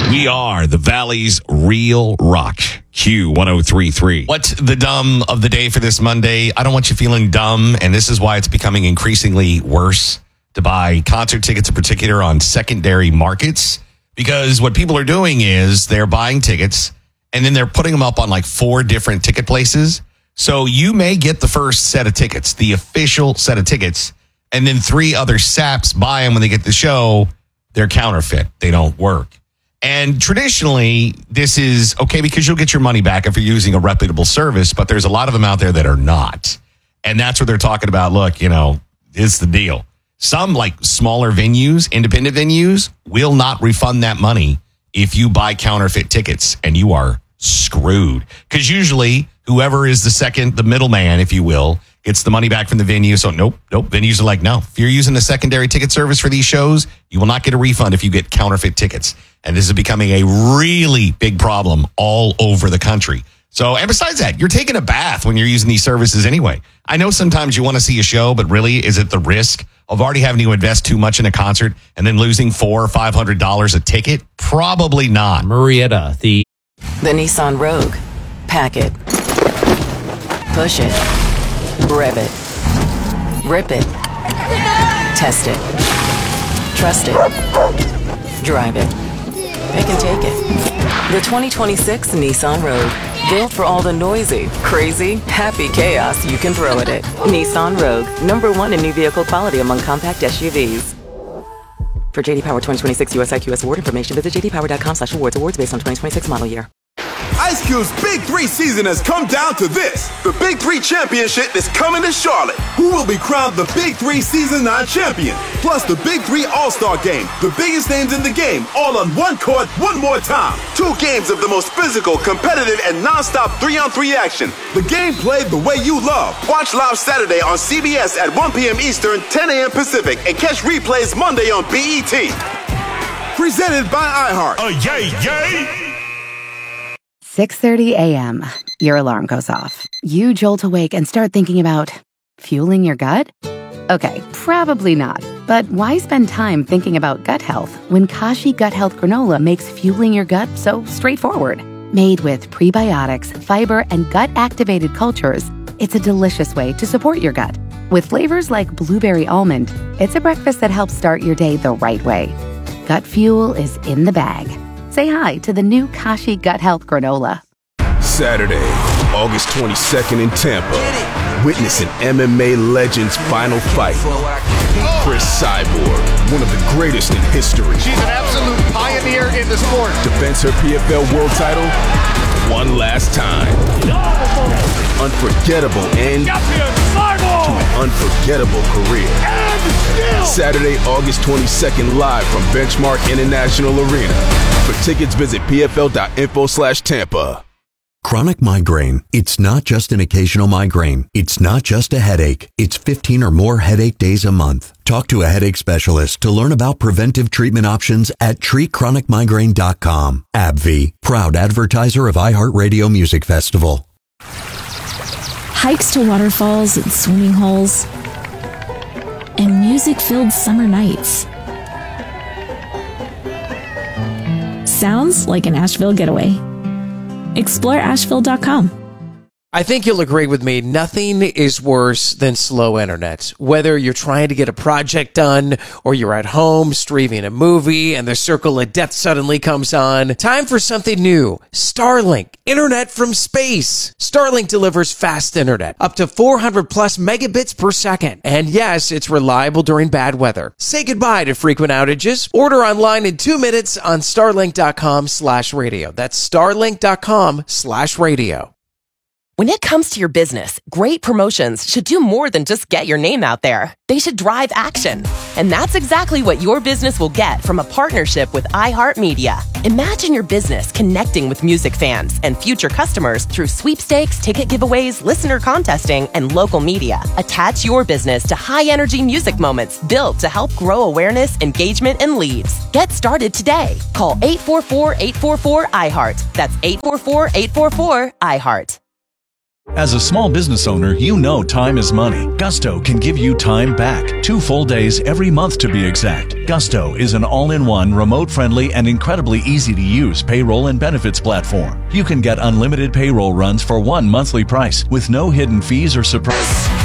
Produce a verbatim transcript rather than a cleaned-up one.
We are the Valley's real rock. Q one oh three point three. What's the dumb of the day for this Monday? I don't want you feeling dumb, and this is why it's becoming increasingly worse to buy concert tickets in particular on secondary markets, because what people are doing is they're buying tickets and then they're putting them up on like four different ticket places. So you may get the first set of tickets, the official set of tickets, and then three other saps buy them when they get the show. They're counterfeit. They don't work. And traditionally, this is okay because you'll get your money back if you're using a reputable service, but there's a lot of them out there that are not. And that's what they're talking about. Look, you know, it's the deal. Some like smaller venues, independent venues, will not refund that money if you buy counterfeit tickets, and you are screwed. Because usually whoever is the second, the middleman, if you will, gets the money back from the venue. So nope, nope. Venues are like, no, if you're using a secondary ticket service for these shows, you will not get a refund if you get counterfeit tickets. And this is becoming a really big problem all over the country. So, and besides that, you're taking a bath when you're using these services anyway. I know sometimes you want to see a show, but really, is it the risk of already having to invest too much in a concert and then losing four or five hundred dollars a ticket? Probably not. Marietta, the The Nissan Rogue. Pack it. Push it. Rev it. Rip it. Test it. Trust it. Drive it. Pick and take it. The twenty twenty-six Nissan Rogue. Built for all the noisy, crazy, happy chaos you can throw at it. Nissan Rogue. Number one in new vehicle quality among compact S U Vs. For J D Power twenty twenty-six U S I Q S award information, visit j d power dot com slash awards. Awards based on twenty twenty-six model year. Ice Cube's Big Three season has come down to this. The Big Three Championship is coming to Charlotte. Who will be crowned the Big Three Season nine champion? Plus the Big Three All-Star Game. The biggest names in the game, all on one court, one more time. Two games of the most physical, competitive, and non-stop three-on-three action. The game played the way you love. Watch live Saturday on C B S at one p.m. Eastern, ten a.m. Pacific, and catch replays Monday on B E T. Presented by iHeart. Oh, yay, yay! six thirty a.m. Your alarm goes off. You jolt awake and start thinking about fueling your gut? Okay, probably not. But why spend time thinking about gut health when Kashi Gut Health Granola makes fueling your gut so straightforward? Made with prebiotics, fiber, and gut-activated cultures, it's a delicious way to support your gut. With flavors like blueberry almond, it's a breakfast that helps start your day the right way. Gut fuel is in the bag. Say hi to the new Kashi Gut Health Granola. Saturday, August twenty-second in Tampa. Witness an M M A legend's final fight. Chris Cyborg, one of the greatest in history. She's an absolute pioneer in the sport. Defends her P F L world title one last time. Unforgettable end to an unforgettable career. Saturday, August twenty-second, live from Benchmark International Arena. For tickets, visit p f l dot info slash Tampa. Chronic migraine. It's not just an occasional migraine. It's not just a headache. It's fifteen or more headache days a month. Talk to a headache specialist to learn about preventive treatment options at treat chronic migraine dot com. AbbVie, proud advertiser of iHeartRadio Music Festival. Hikes to waterfalls and swimming holes, and music-filled summer nights. Sounds like an Asheville getaway. Explore asheville dot com. I think you'll agree with me, nothing is worse than slow internet. Whether you're trying to get a project done or you're at home streaming a movie and the circle of death suddenly comes on, time for something new. Starlink, internet from space. Starlink delivers fast internet, up to four hundred plus megabits per second. And yes, it's reliable during bad weather. Say goodbye to frequent outages. Order online in two minutes on starlink dot com slash radio. That's starlink dot com slash radio. When it comes to your business, great promotions should do more than just get your name out there. They should drive action. And that's exactly what your business will get from a partnership with iHeartMedia. Imagine your business connecting with music fans and future customers through sweepstakes, ticket giveaways, listener contesting, and local media. Attach your business to high-energy music moments built to help grow awareness, engagement, and leads. Get started today. Call eight four four, eight four four, I heart. That's eight four four, eight four four, I heart. As a small business owner, you know time is money. Gusto can give you time back. Two full days every month to be exact. Gusto is an all-in-one, remote-friendly, and incredibly easy-to-use payroll and benefits platform. You can get unlimited payroll runs for one monthly price with no hidden fees or surprise.